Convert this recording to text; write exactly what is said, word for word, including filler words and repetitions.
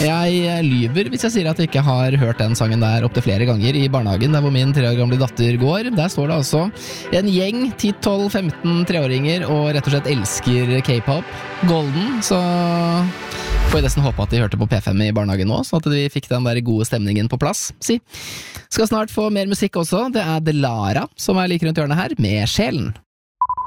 Jeg lyver hvis jeg sier at jeg ikke har hørt den sangen der opp til flere ganger i barnehagen, der hvor min tre år gamle datter går. Der står det altså en gjeng, ti, tolv, femten treåringer, og rett og slett elsker K-pop. Golden, så får jeg nesten håpe at de hørte på P fem i barnehagen nå, så at de fikk den der gode stemningen på plass, si. Skal snart få mer musikk også, det er Delara som er like rundt hjørnet her, med Sjelen.